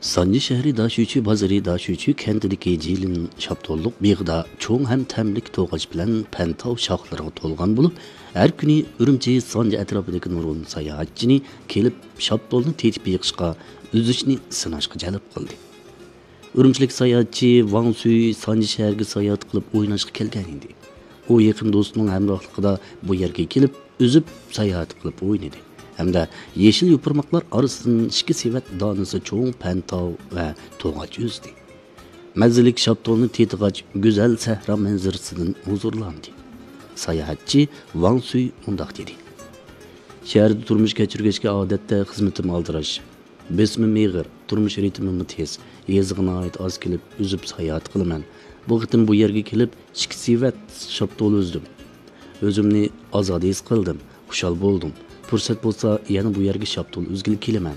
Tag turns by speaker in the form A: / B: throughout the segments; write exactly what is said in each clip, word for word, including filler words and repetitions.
A: Sanji şəhəri daşıyıcı bazarı daşıyıcı kəndidəki jilin şaptolluq beğida çoğ həm təmlik toğaç bilən pəntav şaxlarına tolğan bulub, hər günü Ürümçi Sanji ətrafındakı nurun sayahatçini kelib şaptolunu tetip yığışqa, üzüşni sınashqa jalb qildi. Ürümçilik sayahatçı Wang Sui Sanji şəhərə sayahat qilib oynashqa kelgan edi. O yaqin do'stining hamrohligida bu yerga kelib, üzüb sayahat qilib o'ynadi. Hamda yeşil yupurmaklar arasından iki sevet danısı çoğun pentav ve toğaç üzdü. Məzzilik şaptolunu tetiğaç güzel səhra mənzirəsindən huzurlandı. Sayahatçı Wang Sui mundaq dedi. Şəhərdə turmuş keçirgeçke adətdə xizmetim aldıraş. Besmim meğir, turmuş ritmimi tez, yazığına ait az kelib üzüb sayahat qılıman. Bu qitim bu yerge kelib iki sevet şaptol üzdüm. Özümni azad his qildim, xushal boldum. Fırsat bolsa yana bu yerge şaptol üzgil kelemen.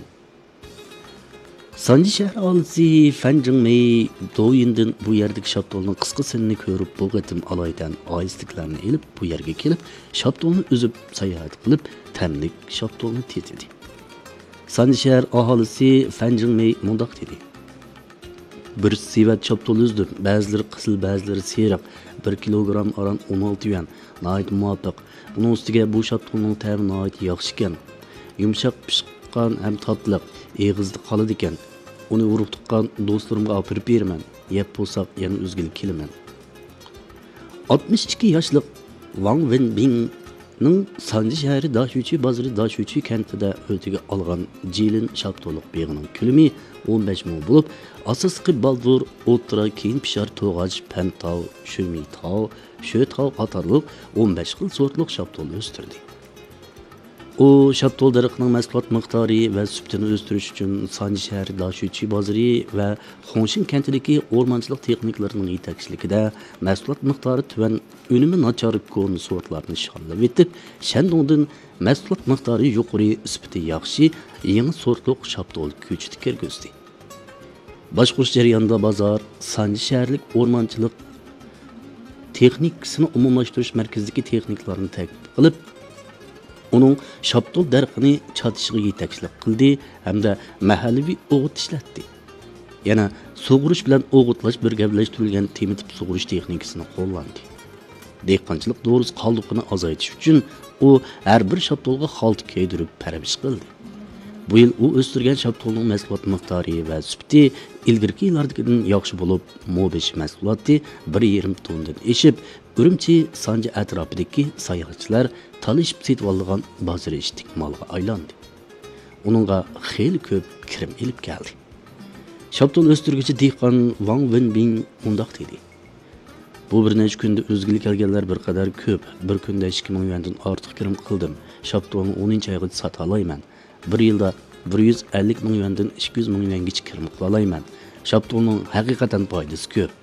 A: Sanji şəhər alısı Fenjingmei doyindin bu yerdeki şaptolunun qısqısını körüp bu qitim alaydan aizliklerini elip bu yerge kelip şaptolunu üzüp sayahat qilib təmlik şaptolunu tetidi. Sanji şəhər ahalisi Fenjingmei mundaq dedi. Bir sevet şaptol üzdüm. Bəziləri qısıl, bəziləri seyrak. Bir kilogram aran on altı yuan. Nəhayət muvaffaq. Bunun üstüge bu şaptolunun təmi nəhayət yaxşı ekan. Yumşaq pişqan hem tatlıq, eğizdə qalıdı ekan. Onu uruq tuqqan dostlarımga apırıp beraman. Yep bolsaq yana üzgili kelemen. altmış iki yaşlıq Wang Wenbing'nin Sanji şəhəri daşıyıcı bazarı daşıyıcı kentide ötüge alğan jilin şaptoluq beğinin külümü on beş ming bulup, asasqı baldur, otura, keyin pişar, toğaç, pentav, şömitav, şötav qatarlıq on beş xil sortluq şaptol östürdü. O şaptol daraqining mahsulot miqdori va sübtini o'stirish uchun Sanji shahri daşıyıcı bazarı va Xongshin kentidagi o'rmonchilik texniklarining yetakchiligida mahsulot miqdori tuvan, unumi nachar ko'n sortlarni shallab etib, Shandongdan mahsulot miqdori yuqori, sifati yaxshi, yangi sortliq şaptol ko'chitib kirgizdi. Boshqurish jarayonida bozor Sanji shaharlik o'rmonchilik texnikasini umumlashtirish markazidagi texniklarni taklif qilib, onun şaptol dərqini çatışığı yetakçilik qildi hamda mahalliy o'g'it ishlatdi. Yana sug'urish bilan o'g'itlash birgalashtirilgan temitib sug'urish texnikasini qo'llandi. Dehqonchilik doğrusu qoldiqini azaytish uchun u har bir şaptolga xalta kiydirib parvash qildi. Bu yil u o'stirgan şaptolning mahsulot miqdori va sifati ilgirki yillardagidan yaxshi bo'lib, mo'bish mahsuloti bir yarim tondan eshib, Ürümçi Sanji atrofidagi sayohatchilar talishib setib olgan bozor istikmalga aylandi. Uningga xeyli ko'p kirim elib keldi. Şaptol o'stirguvchi dehqon Wang Wenbing mundaq dedi. Bu bir necha kunda o'zgili kelganlar bir qadar ko'p. Bir kunda ikki ming yuandan ortiq kirim qildim. Şaptolni o'ninchi oyga sota olayman. Bir yilda bir yuz ellik ming yuandan ikki yuz ming yuangacha kirim qila olayman. Şaptolning haqiqatan foydasi ko'p.